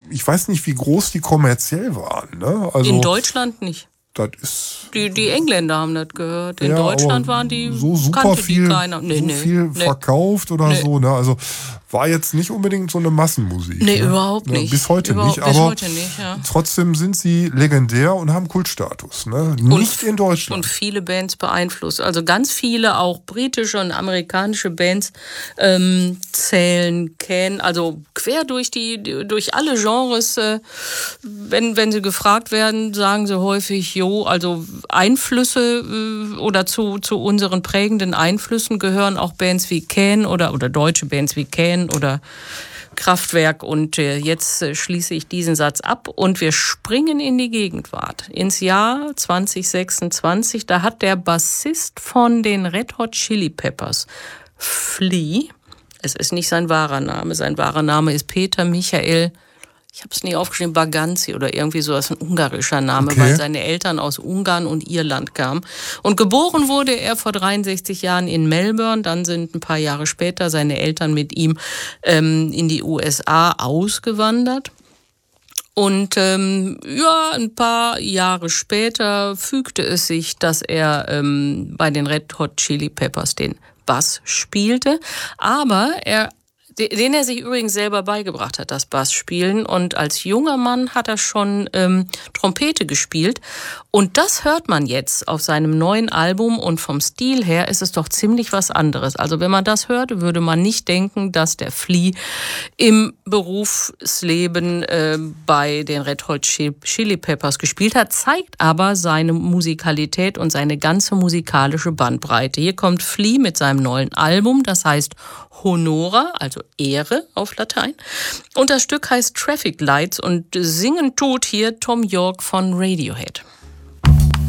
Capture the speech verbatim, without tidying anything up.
ich weiß nicht, wie groß die kommerziell waren. Ne? Also, in Deutschland nicht. Das ist die, die Engländer haben das gehört. In ja, Deutschland waren die so super viel, nee, so nee, viel nee. verkauft oder nee. so. Ne? Also war jetzt nicht unbedingt so eine Massenmusik. Nee, ne? überhaupt nicht. Ja, bis heute Überhaupt, nicht. bis Aber heute nicht, ja. trotzdem sind sie legendär und haben Kultstatus. Ne? Und, nicht in Deutschland. Und viele Bands beeinflusst. Also ganz viele, auch britische und amerikanische Bands ähm, zählen, kennen, also quer durch die, durch alle Genres. Äh, wenn, wenn sie gefragt werden, sagen sie häufig, jo, also Einflüsse äh, oder zu, zu unseren prägenden Einflüssen gehören auch Bands wie Can oder, oder deutsche Bands wie Can oder Kraftwerk. Und äh, jetzt äh, schließe ich diesen Satz ab und wir springen in die Gegenwart, ins Jahr zwanzig sechsundzwanzig. Da hat der Bassist von den Red Hot Chili Peppers, Flea, es ist nicht sein wahrer Name, sein wahrer Name ist Peter Michael, ich habe es nie aufgeschrieben, Baganzi oder irgendwie so, das ist ein ungarischer Name, okay. weil seine Eltern aus Ungarn und Irland kamen. Und geboren wurde er vor dreiundsechzig Jahren in Melbourne. Dann sind ein paar Jahre später seine Eltern mit ihm ähm, in die U S A ausgewandert. Und ähm, ja, ein paar Jahre später fügte es sich, dass er ähm, bei den Red Hot Chili Peppers den Bass spielte. Aber er den er sich übrigens selber beigebracht hat, das Bassspielen. Und als junger Mann hat er schon ähm, Trompete gespielt. Und das hört man jetzt auf seinem neuen Album. Und vom Stil her ist es doch ziemlich was anderes. Also wenn man das hört, würde man nicht denken, dass der Flea im Berufsleben äh, bei den Red Hot Chili Peppers gespielt hat, zeigt aber seine Musikalität und seine ganze musikalische Bandbreite. Hier kommt Flea mit seinem neuen Album, das heißt Honora, also Ehre auf Latein. Und das Stück heißt Traffic Lights und singen tut hier Tom York von Radiohead.